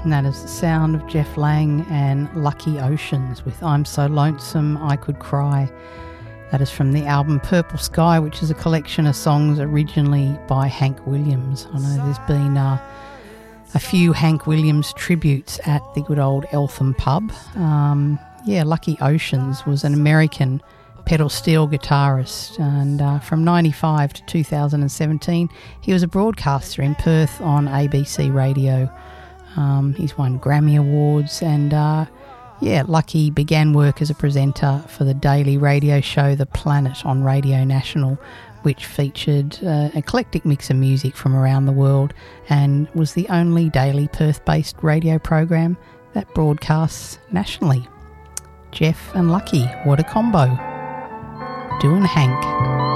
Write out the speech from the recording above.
And that is the sound of Jeff Lang and Lucky Oceans with I'm So Lonesome I Could Cry. That is from the album Purple Sky, which is a collection of songs originally by Hank Williams. I know there's been a few Hank Williams tributes at the good old Eltham pub. Lucky Oceans was an American pedal steel guitarist, and from 95 to 2017 he was a broadcaster in Perth on ABC Radio. He's won Grammy Awards, and Lucky began work as a presenter for the daily radio show The Planet on Radio National, which featured an eclectic mix of music from around the world and was the only daily Perth-based radio program that broadcasts nationally. Jeff and Lucky, what a combo. Doing Hank.